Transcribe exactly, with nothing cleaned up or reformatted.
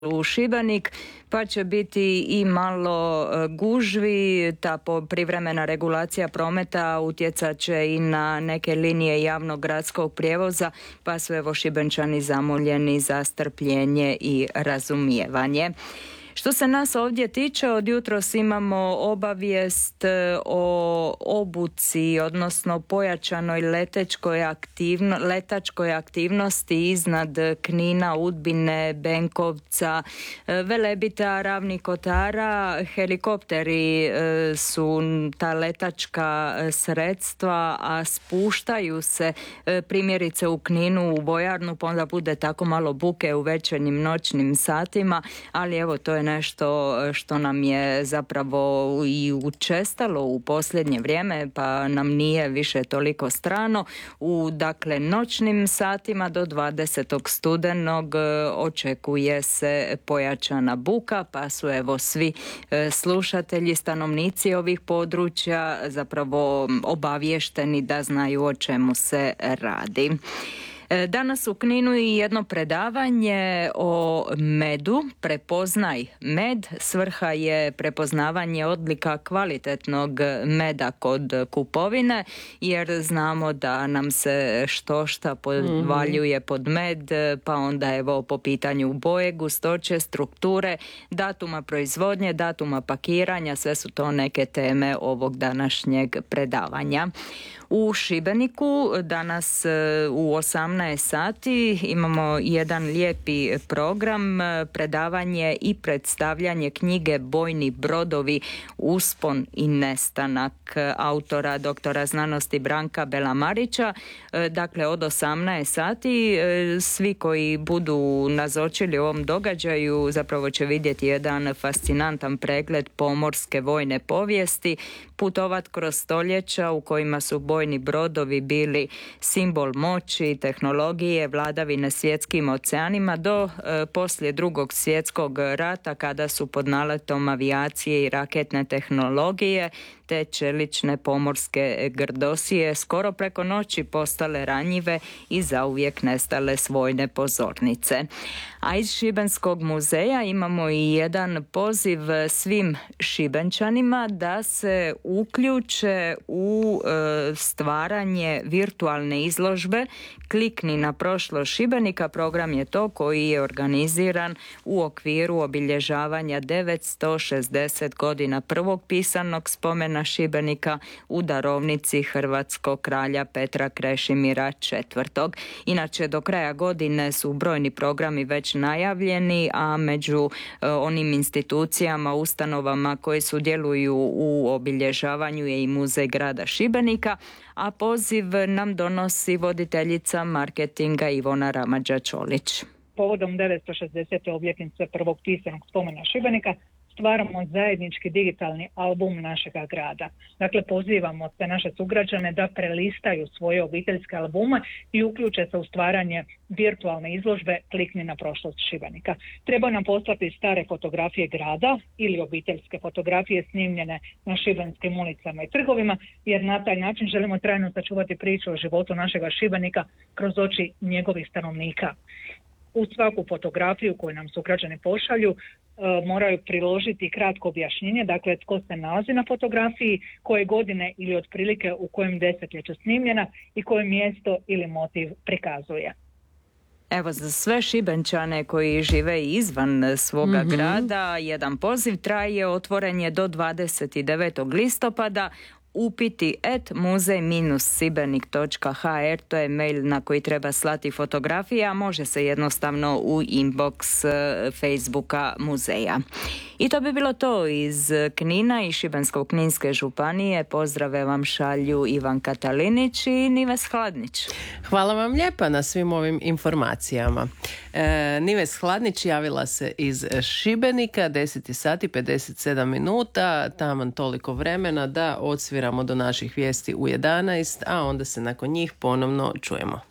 u Šibenik, pa će biti i malo gužvi. Ta privremena regulacija prometa utjecat će i na neke linije javnog gradskog prijevoza, pa su evo Šibenčani zamoljeni za strpljenje i razumijevanje. Što se nas ovdje tiče, od jutros imamo obavijest o obuci, odnosno pojačanoj letečkoj aktivno, letačkoj aktivnosti iznad Knina, Udbine, Benkovca, Velebita, Ravnih Kotara. Helikopteri su ta letačka sredstva, a spuštaju se primjerice u Kninu u vojarnu, pa onda bude tako malo buke u večernjim noćnim satima, ali evo to je nešto što nam je zapravo i učestalo u posljednje vrijeme, pa nam nije više toliko strano. U dakle noćnim satima do dvadesetog studenog očekuje se pojačana buka, pa su evo svi slušatelji, stanovnici ovih područja zapravo obavješteni da znaju o čemu se radi. Danas u Kninu i jedno predavanje o medu, Prepoznaj med. Svrha je prepoznavanje odlika kvalitetnog meda kod kupovine, jer znamo da nam se štošta podvaljuje pod med, pa onda evo po pitanju boje, gustoće, strukture, datuma proizvodnje, datuma pakiranja, sve su to neke teme ovog današnjeg predavanja. U Šibeniku danas u osamnaest sati imamo jedan lijepi program, predavanje i predstavljanje knjige Bojni brodovi, uspon i nestanak, autora doktora znanosti Branka Belamarića. Dakle, od osamnaest sati svi koji budu nazočili ovom događaju zapravo će vidjeti jedan fascinantan pregled pomorske vojne povijesti, putovat kroz stoljeća u kojima su bojni brodovi bili simbol moći, tehnologije, vladavine svjetskim oceanima do e, poslije drugog svjetskog rata, kada su pod naletom avijacije i raketne tehnologije te čelične pomorske grdosije skoro preko noći postale ranjive i zauvijek nestale s vojne pozornice. A iz Šibenskog muzeja imamo i jedan poziv svim Šibenčanima da se uključe u e, stvaranje virtualne izložbe Klikni na prošlo Šibenika. Program je to koji je organiziran u okviru obilježavanja devetsto šezdeset godina prvog pisanog spomena Šibenika u darovnici hrvatskog kralja Petra Krešimira četvrtog. Inače, do kraja godine su brojni programi već najavljeni, a među e, onim institucijama, ustanovama koje sudjeluju u obilježavanju je i Muzej grada Šibenika, a poziv nam donosi voditeljica marketinga Ivona Ramađa-Čolić. Povodom devetsto šezdesete obljetnice prvog pisanog spomena Šibenika stvaramo zajednički digitalni album našega grada. Dakle, pozivamo sve naše sugrađane da prelistaju svoje obiteljske albume i uključe se u stvaranje virtualne izložbe Klikni na prošlost Šibenika. Treba nam poslati stare fotografije grada ili obiteljske fotografije snimljene na šibenskim ulicama i trgovima, jer na taj način želimo trajno sačuvati priču o životu našega Šibenika kroz oči njegovih stanovnika. U svaku fotografiju koju nam sugrađani pošalju e, moraju priložiti kratko objašnjenje, dakle tko se nalazi na fotografiji, koje godine ili otprilike u kojem desetljeću snimljena i koje mjesto ili motiv prikazuje. Evo, za sve Šibenčane koji žive izvan svoga mm-hmm. grada, jedan poziv traje, otvoren je do dvadeset devetog listopada. Upiti et muzej sibenik točka ha er, to je mail na koji treba slati fotografije, a može se jednostavno u inbox Facebooka muzeja. I to bi bilo to iz Knina i Šibensko-kninske županije. Pozdrave vam šalju Ivan Katalinić i Nives Hladnić. Hvala vam lijepa na svim ovim informacijama. E, Nives Hladnić javila se iz Šibenika, deset sati pedeset sedam minuta, taman toliko vremena da odsviramo do naših vijesti u jedanaest, a onda se nakon njih ponovno čujemo.